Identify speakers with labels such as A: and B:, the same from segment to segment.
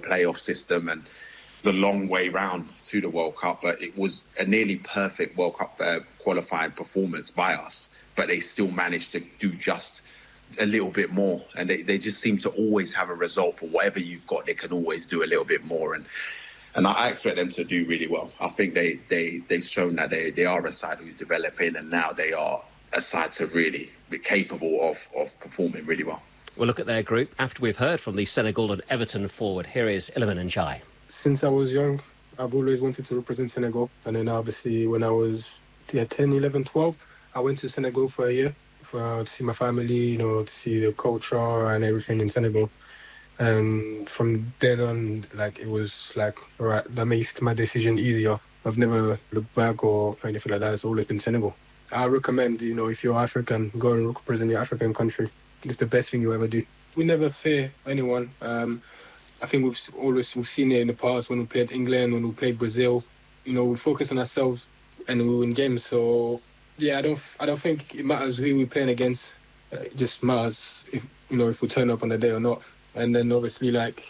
A: playoff system and the long way round to the World Cup, but it was a nearly perfect World Cup qualifying performance by us, but they still managed to do just a little bit more, and they just seem to always have a result. For whatever you've got, they can always do a little bit more, and I expect them to do really well. I think they've shown that they are a side who's developing, and now they are a side to really be capable of performing really well.
B: We'll look at their group after we've heard from the Senegal and Everton forward. Here is Iliman Ndiaye.
C: Since I was young, I've always wanted to represent Senegal. And then obviously when I was 10, 11, 12, I went to Senegal for a year to see my family, to see the culture and everything in Senegal. And from then on, it was all right, that makes my decision easier. I've never looked back or anything like that. It's always been Senegal. I recommend, if you're African, go and represent your African country. It's the best thing you ever do. We never fear anyone. I think we've seen it in the past when we played England, when we played Brazil. We focus on ourselves and we win games. So yeah, I don't think it matters who we're playing against. It just matters if we turn up on the day or not. And then obviously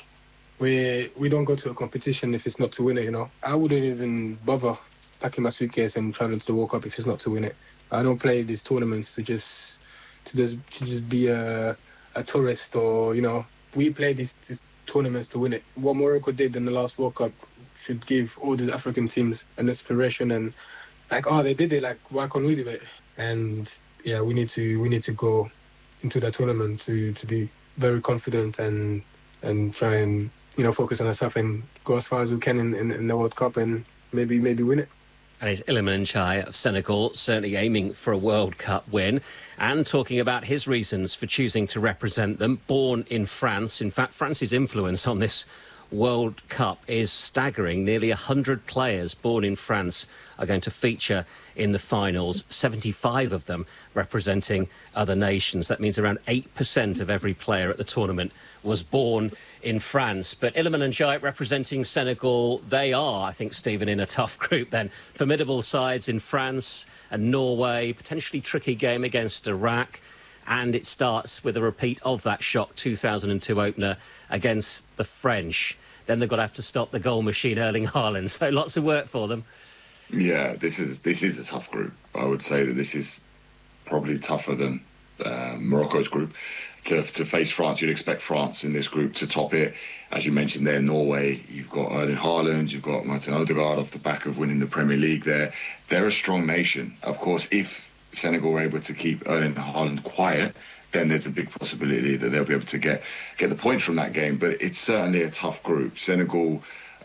C: we don't go to a competition if it's not to win it. I wouldn't even bother packing my suitcase and traveling to the World Cup if it's not to win it. I don't play these tournaments to just be a tourist or we play these tournaments to win it. What Morocco did in the last World Cup should give all these African teams an inspiration and they did it, why can't we do it? And yeah, we need to go into that tournament to be very confident and try and focus on ourselves and go as far as we can in the World Cup and maybe win it.
B: And it's Iliman Ndiaye of Senegal, certainly aiming for a World Cup win and talking about his reasons for choosing to represent them. Born in France. In fact, France's influence on this World Cup is staggering. Nearly 100 players born in France are going to feature in the finals, 75 of them representing other nations. That means around 8% of every player at the tournament was born in France. But Iliman Ndiaye representing Senegal, they are, I think, Stephen, in a tough group then. Formidable sides in France and Norway, potentially tricky game against Iraq. And it starts with a repeat of that shock 2002 opener against the French. Then they've got to have to stop the goal machine, Erling Haaland. So lots of work for them.
D: Yeah, this is a tough group. I would say that this is probably tougher than Morocco's group. To face France, you'd expect France in this group to top it. As you mentioned there, Norway, you've got Erling Haaland, you've got Martin Odegaard off the back of winning the Premier League there. They're a strong nation. Of course, if Senegal were able to keep Erling Haaland quiet, then there's a big possibility that they'll be able to get the points from that game. But it's certainly a tough group. Senegal,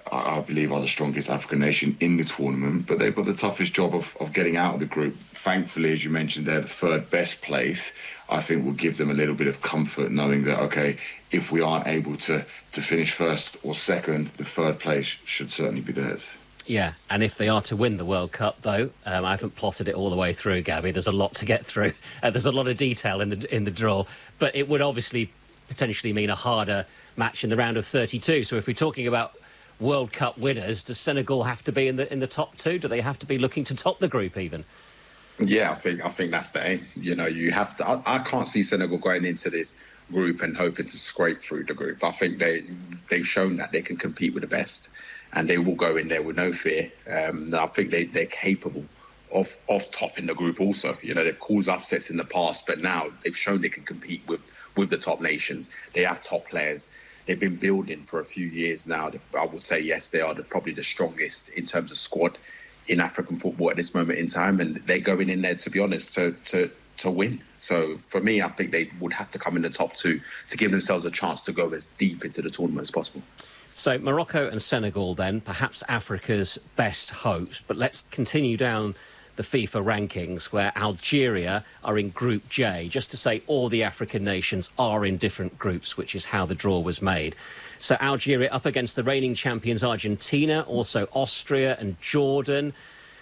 D: I believe, are the strongest African nation in the tournament, but they've got the toughest job of getting out of the group. Thankfully, as you mentioned, they're the third best place. I think will give them a little bit of comfort knowing that, okay, if we aren't able to finish first or second, the third place should certainly be theirs.
B: Yeah, and if they are to win the World Cup, though, I haven't plotted it all the way through, Gabby. There's a lot to get through. There's a lot of detail in the draw, but it would obviously potentially mean a harder match in the round of 32. So if we're talking about World Cup winners, does Senegal have to be in the top two? Do they have to be looking to top the group even?
A: Yeah, I think that's the aim. You have to. I can't see Senegal going into this group and hoping to scrape through the group. I think they've shown that they can compete with the best, and they will go in there with no fear. I think they're capable of topping the group also. They've caused upsets in the past, but now they've shown they can compete with the top nations. They have top players. They've been building for a few years now. I would say, yes, they are probably the strongest in terms of squad in African football at this moment in time, and they're going in there, to be honest, to win. So for me, I think they would have to come in the top two to give themselves a chance to go as deep into the tournament as possible.
B: So Morocco and Senegal then, perhaps Africa's best hopes. But let's continue down the FIFA rankings, where Algeria are in Group J, just to say all the African nations are in different groups, which is how the draw was made. So Algeria up against the reigning champions Argentina, also Austria and Jordan,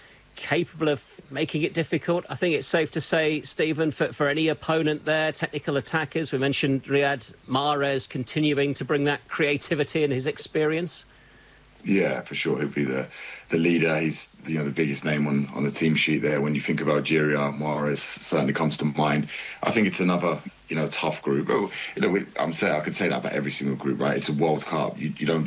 B: capable of making it difficult. I think it's safe to say, Stephen, for any opponent there, technical attackers, we mentioned Riyad Mahrez continuing to bring that creativity and his experience.
D: Yeah, for sure. He'll be the leader. He's the biggest name on the team sheet there. When you think of Algeria, Mahrez certainly comes to mind. I think it's another tough group. I could say that about every single group, right? It's a World Cup. You don't